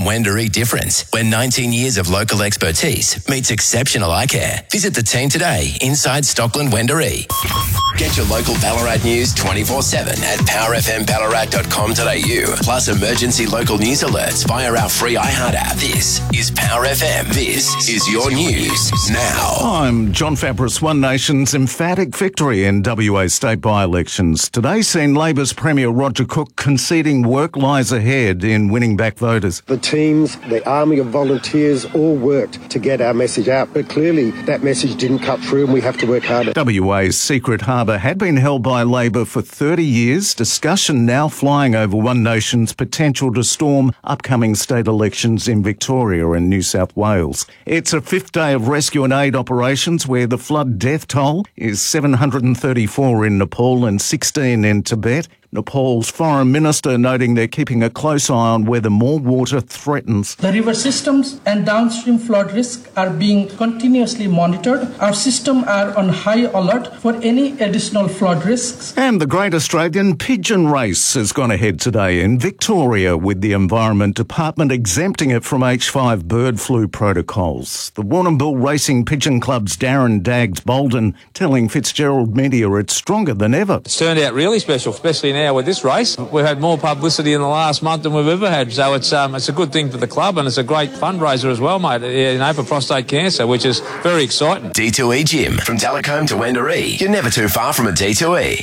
Wendouree difference, where 19 years of local expertise meets exceptional eye care. Visit the team today inside Stockland Wendouree. Get your local Ballarat news 24/7 at powerfmballarat.com.au. Plus emergency local news alerts via our free iHeart app. This is Power FM. This is your news now. I'm John Fabris. One Nation's emphatic victory in WA state by-elections. Today seen Labor's Premier Roger Cook conceding work lies ahead in winning back voters. The teams, the army of volunteers all worked to get our message out, but clearly that message didn't cut through and we have to work harder. WA's Secret Harbour had been held by Labor for 30 years. Discussion now flying over One Nation's potential to storm upcoming state elections in Victoria and New South Wales. It's a fifth day of rescue and aid operations where the flood death toll is 734 in Nepal and 16 in Tibet. Nepal's foreign minister noting they're keeping a close eye on whether more water threatens. The river systems and downstream flood risk are being continuously monitored. Our systems are on high alert for any additional flood risks. And the Great Australian Pigeon Race has gone ahead today in Victoria with the Environment Department exempting it from H5 bird flu protocols. The Warrnambool Racing Pigeon Club's Darren Daggs Bolden telling Fitzgerald Media it's stronger than ever. It's turned out really special, especially now with this race. We've had more publicity in the last month than we've ever had, so it's a good thing for the club and it's a great fundraiser as well, mate, for prostate cancer, which is very exciting. D2E Gym. From Telecombe to Wendouree, you're never too far from a D2E.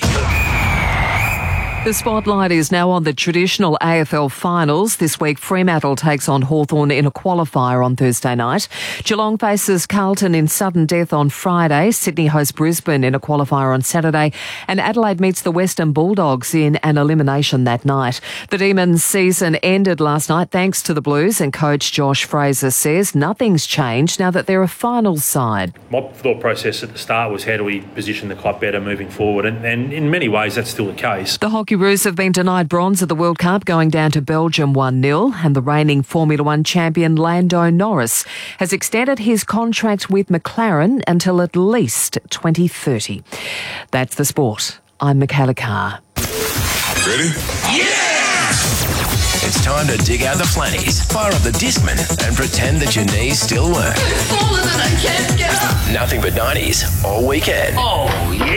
The spotlight is now on the traditional AFL finals. This week, Fremantle takes on Hawthorn in a qualifier on Thursday night. Geelong faces Carlton in sudden death on Friday. Sydney hosts Brisbane in a qualifier on Saturday. And Adelaide meets the Western Bulldogs in an elimination that night. The Demons' season ended last night thanks to the Blues, and coach Josh Fraser says nothing's changed now that they're a finals side. My thought process at the start was how do we position the club better moving forward, and in many ways that's still the case. The Hockey Roos have been denied bronze at the World Cup, going down to Belgium 1-0, and the reigning Formula One champion Lando Norris has extended his contract with McLaren until at least 2030. That's the sport. I'm Michaela Carr. Ready? Yeah! It's time to dig out the flannies, fire up the Discman, and pretend that your knees still work. It's fallen and I can't get up. Nothing but 90s all weekend. Oh, yeah.